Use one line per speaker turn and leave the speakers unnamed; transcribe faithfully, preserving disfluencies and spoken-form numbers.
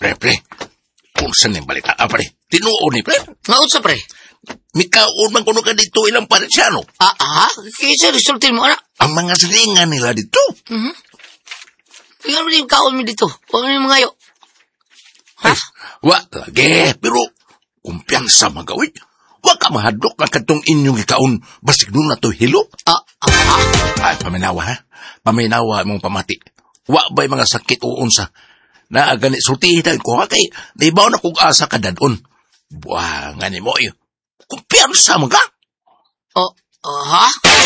Pre, pre. Kung saan yung balita? Ah, pre. Tinuon ni pre.
Ngaot sa pre.
Mikaon man kuno ka dito ilang paresyano.
Ah, ah? Kaya resultin mo, anak.
Ang mga silingan nila dito.
Mhm. Tingnan mo din yung kaon mo dito. Huwag mo yung mga yo. Ha?
Ay, wa lagi. Pero, kumpiyansa magawin. Wa ka mahadlok ang katong inyong ikaon. Basig nun na to hilo.
Ah, ah, ah.
Ay, paminawa ha. Paminawa mong pamati. Wa ba'y mga sakit o unsa. Naagani, sultihidan ko ha kay, naibaw na kong asa ka dadon. Buwangan ni mo yun. Kumpiyansa mga.
Oh, oh, ha?